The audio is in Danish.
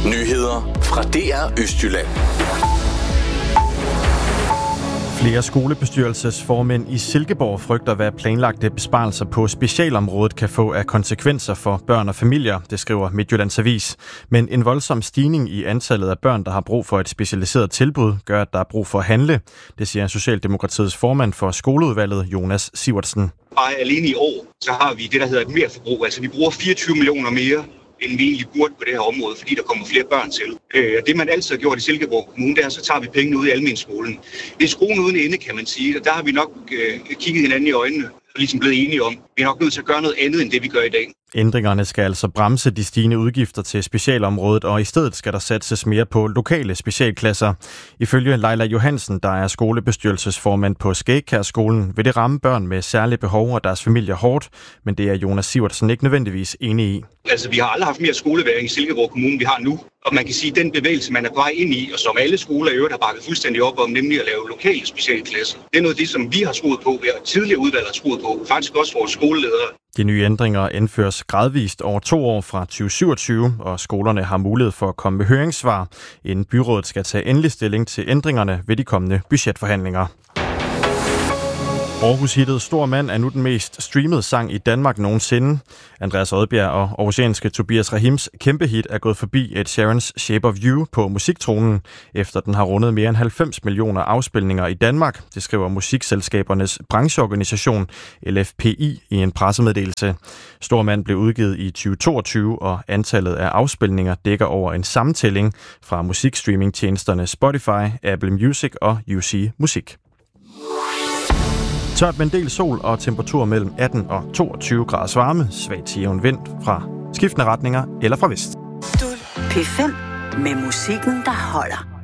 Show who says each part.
Speaker 1: Nyheder fra DR Østjylland.
Speaker 2: Flere skolebestyrelsesformænd i Silkeborg frygter, hvad planlagte besparelser på specialområdet kan få af konsekvenser for børn og familier, det skriver Midtjyllands Avis. Men en voldsom stigning i antallet af børn, der har brug for et specialiseret tilbud, gør, at der er brug for at handle. Det siger Socialdemokratiets formand for skoleudvalget, Jonas Sivertsen.
Speaker 3: Bare alene i år, så har vi det, der hedder et merforbrug. Altså vi bruger 24 millioner mere, end vi egentlig burde på det her område, fordi der kommer flere børn til. Det man altid har gjort i Silkeborg Kommune, der så tager vi pengene ud i almenskolen. Det er skruen uden ende, kan man sige, og der har vi nok kigget hinanden i øjnene og ligesom blevet enige om, vi er nok nødt til at gøre noget andet, end det vi gør i dag.
Speaker 2: Ændringerne skal altså bremse de stigende udgifter til specialområdet, og i stedet skal der satses mere på lokale specialklasser. Ifølge Leila Johansen, der er skolebestyrelsesformand på Skægkærskolen, vil det ramme børn med særlige behov og deres familier hårdt, men det er Jonas Sivertsen ikke nødvendigvis enig i.
Speaker 3: Altså, vi har aldrig haft mere skoleværing i Silkeborg Kommune, vi har nu. Og man kan sige, at den bevægelse, man er på vej ind i, og som alle skoler i øvrigt har bakket fuldstændig op om, nemlig at lave lokale specialklasser. Det er noget af det, som vi har troet på, og tidligere udvalg har troet på, faktisk også vores skoleledere.
Speaker 2: De nye ændringer indføres gradvist over 2 år fra 2027, og skolerne har mulighed for at komme med høringssvar, inden byrådet skal tage endelig stilling til ændringerne ved de kommende budgetforhandlinger. Aarhus-hittet Stor Mand er nu den mest streamede sang i Danmark nogensinde. Andreas Odbjerg og aarhusianske Tobias Rahims kæmpe hit er gået forbi Ed Sheerans Shape of You på musiktronen, efter den har rundet mere end 90 millioner afspilninger i Danmark. Det skriver musikselskabernes brancheorganisation LFPI i en pressemeddelelse. Stor Mand blev udgivet i 2022, og antallet af afspilninger dækker over en sammentælling fra musikstreamingtjenesterne Spotify, Apple Music og UC Musik. Tørt med en del sol og temperatur mellem 18 og 22 graders varme. Svag til jævn vind fra skiftende retninger eller fra vest.
Speaker 4: P5 med musikken, der holder.